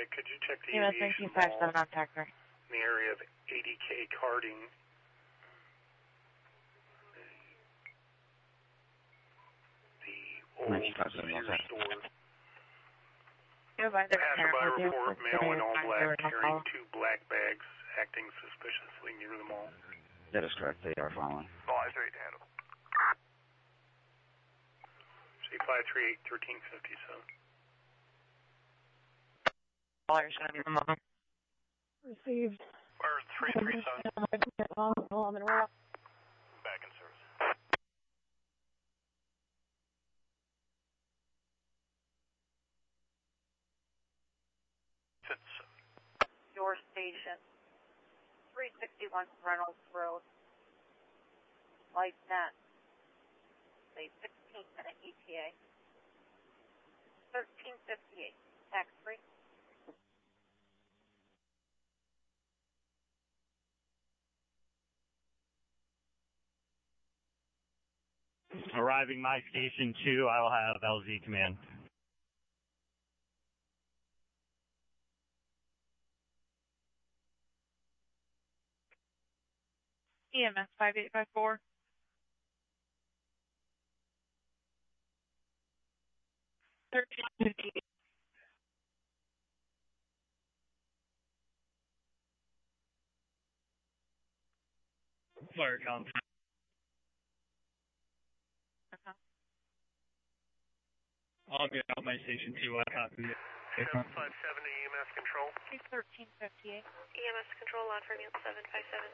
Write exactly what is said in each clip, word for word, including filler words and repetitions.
Creek, could you check the E M S aviation nineteen five seven mall on Tucker. in the area of A D K Carding? The old Sears store. Passerby report, male in all black, carrying two black bags, acting suspiciously near the mall. That is correct. They are following. five three eight to handle. C five three eight, thirteen fifty-seven. Caller's going to be the mom. Received. Word three three seven. Back in service. Your station, three sixty-one Reynolds Road, light net, say sixteen minute E T A, thirteen fifty-eight, tax free. Arriving my station two, I will have L Z command. E M S five eight five four. thirteen fifty-eight. Fire count. Uh-huh. I'll get out my station two. I copy it. seven five seven to E M S control. thirteen fifty-eight. E M S control on from unit seven five seven.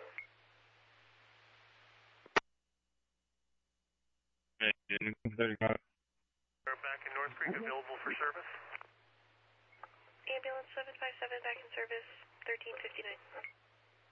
thirty-five. We're back in North Creek, available for service. Ambulance seven five seven back in service, thirteen fifty-nine.